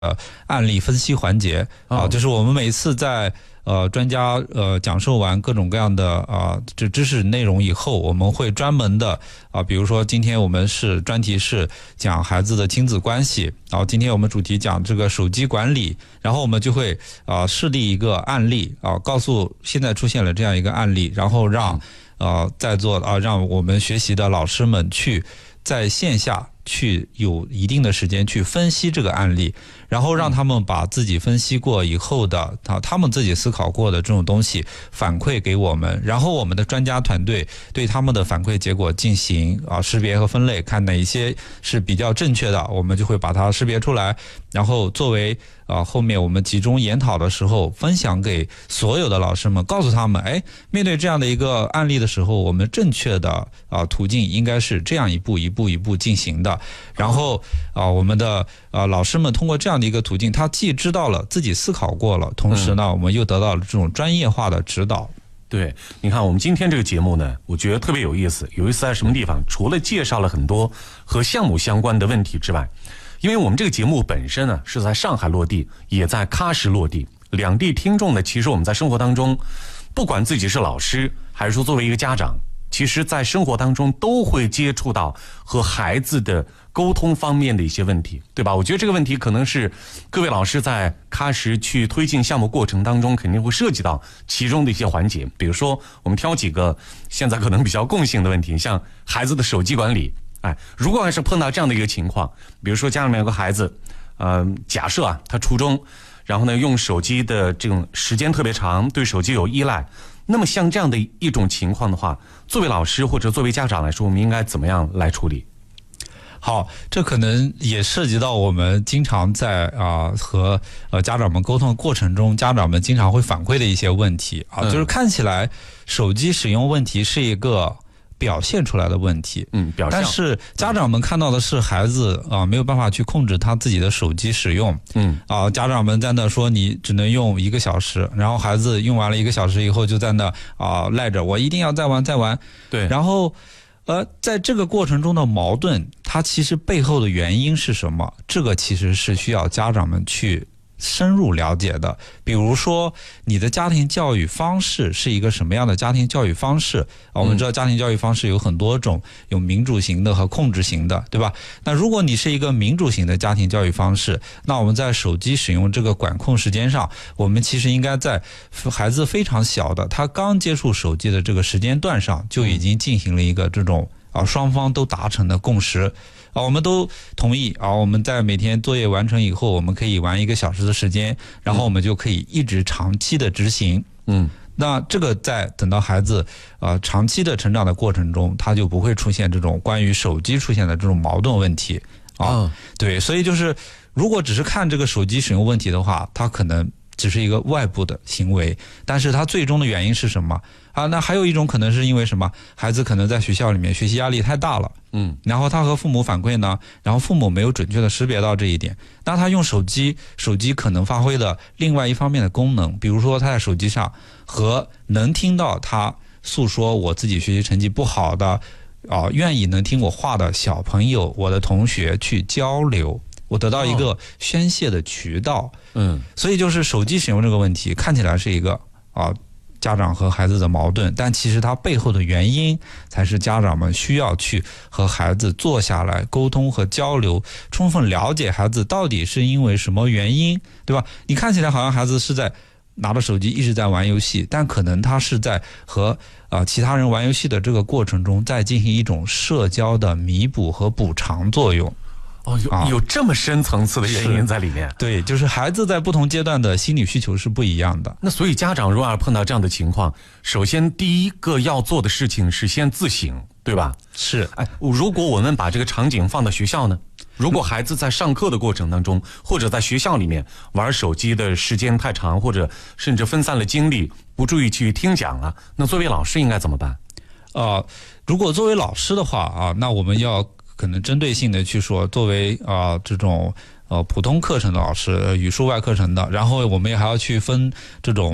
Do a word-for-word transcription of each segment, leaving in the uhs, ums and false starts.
呃案例分析环节啊，就是我们每次在呃专家呃讲授完各种各样的啊这知识内容以后，我们会专门的啊，比如说今天我们是专题是讲孩子的亲子关系，然后今天我们主题讲这个手机管理，然后我们就会啊示例一个案例啊，告诉现在出现了这样一个案例，然后让呃在座啊让我们学习的老师们去在线下去有一定的时间去分析这个案例，然后让他们把自己分析过以后的啊，他们自己思考过的这种东西反馈给我们，然后我们的专家团队对他们的反馈结果进行啊识别和分类，看哪一些是比较正确的，我们就会把它识别出来，然后作为啊后面我们集中研讨的时候分享给所有的老师们，告诉他们，哎，面对这样的一个案例的时候，我们正确的啊途径应该是这样一步一步一步进行的。然后啊，我们的啊老师们通过这样的一个途径，他既知道了自己思考过了，同时呢，我们又得到了这种专业化的指导。 对，你看我们今天这个节目呢，我觉得特别有意思。有意思在什么地方？除了介绍了很多和项目相关的问题之外，因为我们这个节目本身呢是在上海落地，也在喀什落地，两地听众呢，其实我们在生活当中，不管自己是老师，还是说作为一个家长，其实在生活当中都会接触到和孩子的沟通方面的一些问题，对吧？我觉得这个问题可能是各位老师在喀什去推进项目过程当中肯定会涉及到其中的一些环节。比如说我们挑几个现在可能比较共性的问题，像孩子的手机管理。哎，如果要是碰到这样的一个情况，比如说家里面有个孩子，呃，假设啊他初中，然后呢用手机的这种时间特别长，对手机有依赖，那么像这样的一种情况的话，作为老师或者作为家长来说，我们应该怎么样来处理？ 好，这可能也涉及到我们经常在啊、呃、和呃家长们沟通的过程中，家长们经常会反馈的一些问题啊，就是看起来手机使用问题是一个表现出来的问题， 嗯，表现， 但是家长们看到的是孩子啊、呃、没有办法去控制他自己的手机使用， 嗯啊、呃、家长们在那说你只能用一个小时，然后孩子用完了一个小时以后就在那啊、呃、赖着我一定要再玩再玩， 对， 然后呃在这个过程中的矛盾，它其实背后的原因是什么？这个其实是需要家长们去深入了解的。比如说你的家庭教育方式是一个什么样的家庭教育方式啊？我们知道家庭教育方式有很多种，有民主型的和控制型的，对吧？那如果你是一个民主型的家庭教育方式，那我们在手机使用这个管控时间上，我们其实应该在孩子非常小的他刚接触手机的这个时间段上就已经进行了一个这种啊双方都达成的共识啊，我们都同意啊，我们在每天作业完成以后，我们可以玩一个小时的时间，然后我们就可以一直长期的执行。 嗯， 那这个在等到孩子呃长期的成长的过程中，他就不会出现这种关于手机出现的这种矛盾问题啊。 哦、 对，所以就是如果只是看这个手机使用问题的话，它可能只是一个外部的行为，但是它最终的原因是什么啊？那还有一种可能是因为什么？孩子可能在学校里面学习压力太大了， 嗯， 然后他和父母反馈呢，然后父母没有准确的识别到这一点，那他用手机，手机可能发挥的另外一方面的功能，比如说他在手机上和能听到他诉说我自己学习成绩不好的啊、呃，愿意能听我话的小朋友，我的同学去交流。我得到一个宣泄的渠道， 嗯， 所以就是手机使用这个问题看起来是一个啊家长和孩子的矛盾，但其实它背后的原因才是家长们需要去和孩子坐下来沟通和交流，充分了解孩子到底是因为什么原因，对吧？你看起来好像孩子是在拿着手机一直在玩游戏，但可能他是在和啊其他人玩游戏的这个过程中，在进行一种社交的弥补和补偿作用。 哦，有有这么深层次的原因在里面。 对，就是孩子在不同阶段的心理需求是不一样的。 那所以家长如果要碰到这样的情况，首先第一个要做的事情是先自省，对吧？ 是。 哎，如果我们把这个场景放到学校呢？如果孩子在上课的过程当中，或者在学校里面玩手机的时间太长，或者甚至分散了精力，不注意去听讲了，那作为老师应该怎么办？ 呃，如果作为老师的话啊，那我们要可能针对性的去说，作为啊、呃、这种呃普通课程的老师，语数外课程的，然后我们也还要去分这种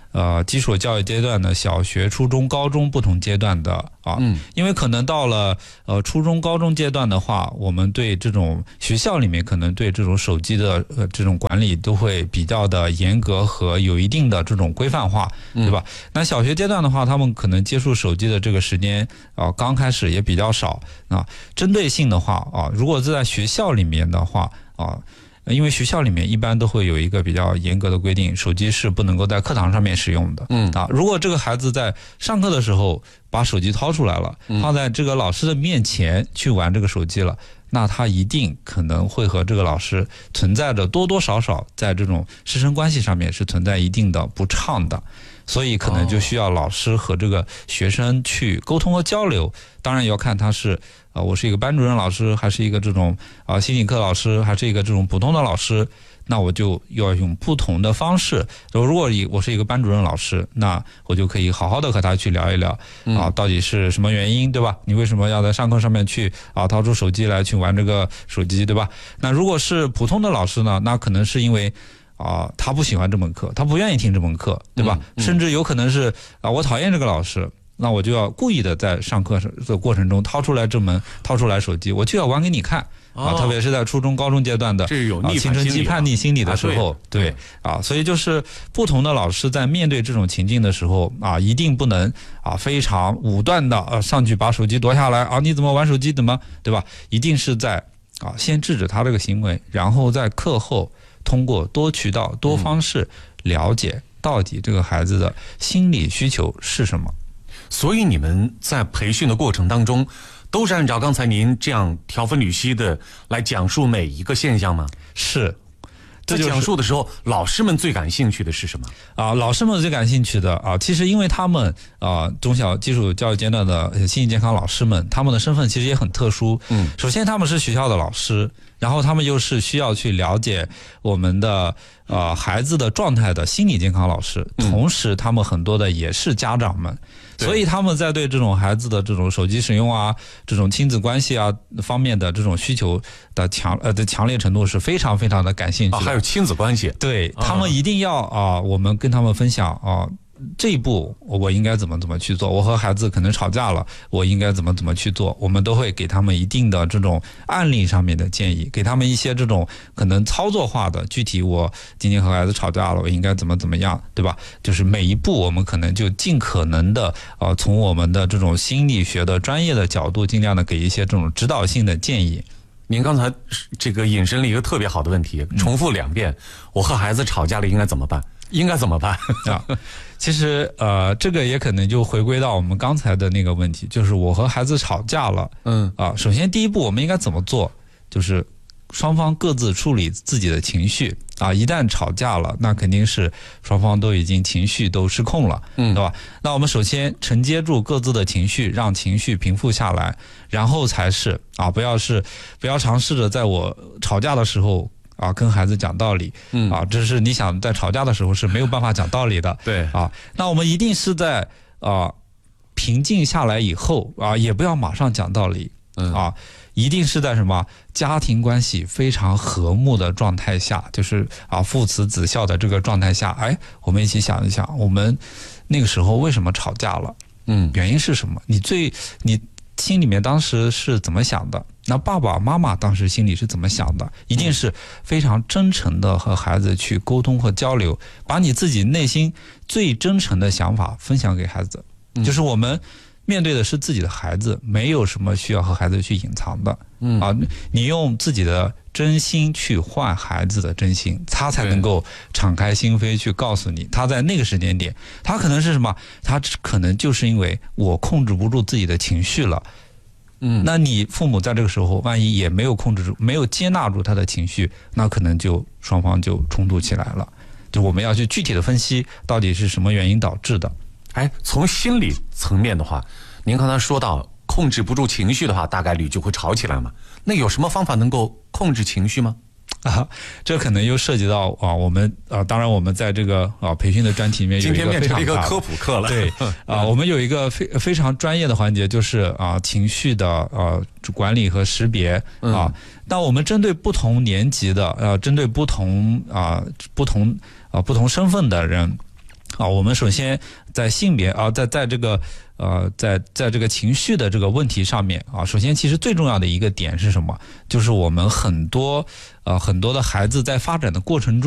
呃基础教育阶段的小学、初中、高中不同阶段的啊， 嗯， 因为可能到了呃初中、高中阶段的话，我们对这种学校里面可能对这种手机的呃这种管理都会比较的严格和有一定的这种规范化，对吧？嗯、那小学阶段的话，他们可能接触手机的这个时间啊、呃、刚开始也比较少啊，针对性的话啊，如果是在学校里面的话啊。因为学校里面一般都会有一个比较严格的规定，手机是不能够在课堂上面使用的。嗯啊，如果这个孩子在上课的时候把手机掏出来了，放在这个老师的面前去玩这个手机了，那他一定可能会和这个老师存在着多多少少在这种师生关系上面是存在一定的不畅的。所以可能就需要老师和这个学生去沟通和交流，当然也要看他是啊、呃，我是一个班主任老师，还是一个这种啊、呃、心理课老师，还是一个这种普通的老师，那我就要用不同的方式。如果我是一个班主任老师，那我就可以好好的和他去聊一聊啊，到底是什么原因，对吧？你为什么要在上课上面去啊掏出手机来去玩这个手机，对吧？那如果是普通的老师呢，那可能是因为啊，他不喜欢这门课，他不愿意听这门课，对吧？嗯嗯、甚至有可能是啊，我讨厌这个老师，那我就要故意的在上课的过程中掏出来这门，掏出来手机，我就要玩给你看。啊，特别是在初中、高中阶段的啊青春期叛逆心理的时候，对啊，所以就是不同的老师在面对这种情境的时候啊，一定不能啊非常武断的啊上去把手机夺下来啊，你怎么玩手机怎么，对吧？一定是在啊先制止他这个行为，然后在课后通过多渠道、多方式了解到底这个孩子的心理需求是什么。 所以你们在培训的过程当中，都是按照刚才您这样条分缕析的来讲述每一个现象吗？ 是。 在讲述的时候，老师们最感兴趣的是什么啊？老师们最感兴趣的啊，其实因为他们啊，中小基础教育阶段的心理健康老师们，他们的身份其实也很特殊。嗯，首先他们是学校的老师，然后他们又是需要去了解我们的呃孩子的状态的心理健康老师，同时他们很多的也是家长们。所以他们在对这种孩子的这种手机使用啊，这种亲子关系啊方面的这种需求的强呃的强烈程度是非常非常的感兴趣的。 啊，还有亲子关系， 对他们一定要啊，我们跟他们分享啊。这一步我应该怎么怎么去做？我和孩子可能吵架了，我应该怎么怎么去做？我们都会给他们一定的这种案例上面的建议，给他们一些这种可能操作化的具体。我今天和孩子吵架了，我应该怎么怎么样，对吧？就是每一步我们可能就尽可能的呃，从我们的这种心理学的专业的角度，尽量的给一些这种指导性的建议。 您刚才这个引申了一个特别好的问题，重复两遍，嗯、我和孩子吵架了应该怎么办？应该怎么办啊？其实呃，这个也可能就回归到我们刚才的那个问题，就是我和孩子吵架了，嗯啊，首先第一步我们应该怎么做？就是双方各自处理自己的情绪啊，一旦吵架了，那肯定是双方都已经情绪都失控了，嗯，对吧？那我们首先承接住各自的情绪，让情绪平复下来，然后才是啊，不要是不要尝试着在我吵架的时候啊跟孩子讲道理，嗯啊，这是你想在吵架的时候是没有办法讲道理的， 对啊，那我们一定是在啊平静下来以后啊，也不要马上讲道理，嗯啊。一定是在什么家庭关系非常和睦的状态下，就是啊父慈子孝的这个状态下，哎，我们一起想一想，我们那个时候为什么吵架了？嗯，原因是什么？你最你心里面当时是怎么想的？那爸爸妈妈当时心里是怎么想的？一定是非常真诚的和孩子去沟通和交流，把你自己内心最真诚的想法分享给孩子，就是我们。面对的是自己的孩子，没有什么需要和孩子去隐藏的，嗯啊，你用自己的真心去换孩子的真心，他才能够敞开心扉去告诉你，他在那个时间点，他可能是什么？他可能就是因为我控制不住自己的情绪了，嗯，那你父母在这个时候万一也没有控制住，没有接纳住他的情绪，那可能就双方就冲突起来了。就我们要去具体的分析到底是什么原因导致的。 哎，从心理层面的话，您刚才说到控制不住情绪的话，大概率就会吵起来嘛。那有什么方法能够控制情绪吗？ 啊，这可能又涉及到啊，我们啊，当然我们在这个啊培训的专题里面有一个非常大的，今天变成一个科普课了。 对啊，我们有一个非非常专业的环节，就是啊情绪的呃管理和识别啊。那、嗯、我们针对不同年级的呃，针对不同啊不同啊不同身份的人。 啊，我们首先在性别啊，在在这个呃，在在这个情绪的这个问题上面啊，首先其实最重要的一个点是什么？就是我们很多呃很多的孩子在发展的过程中。